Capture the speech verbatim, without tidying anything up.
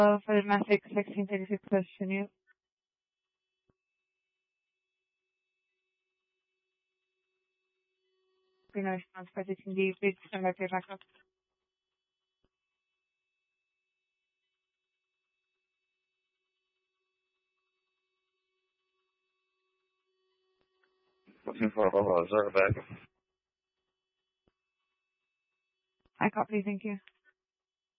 Uh, for the Mavic sixteen thirty-six question, you. No response by the T D. Please stand by for your backup. Looking for a zero back. I copy, thank you.